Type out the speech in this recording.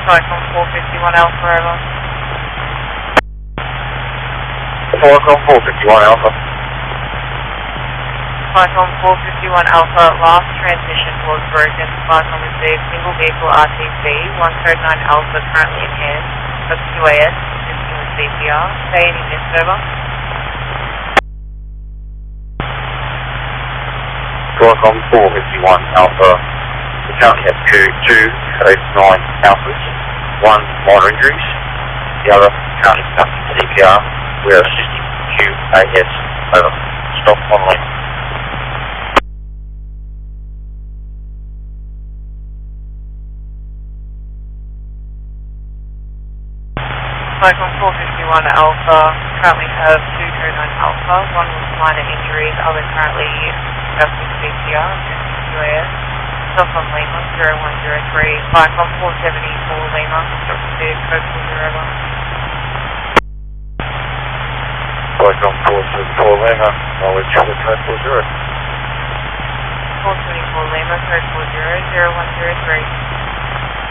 Cyclone 451 Alpha, over. Cyclone 451 Alpha. Cyclone 451 Alpha, last transmission was broken. Cyclone received single vehicle RTC, 139 Alpha currently in hand, of QAS, assisting with CPR. Say any missed, over. Cyclone 451 Alpha. We currently have two code 9 Alphas, one minor injuries, the other currently conducting CPR. We are assisting QAS, over. Stop on lane. Cyclone 451 Alpha, currently have two code 9 Alpha, one with minor injuries, other currently conducting CPR, assisting QAS. Stop on Lima, 0103, Cyclone 474 Lima, stop received, code 40, over. Cyclone 474 Lima, knowledge for code 40. 424 Lima, code 40, 0103.